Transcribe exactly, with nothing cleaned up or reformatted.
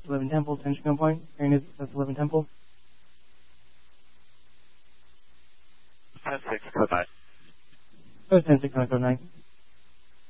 eleven Temple, ten Chicken Point. Hearing is that's eleven Temple. ten six, code nine. Oh, ten six, code nine.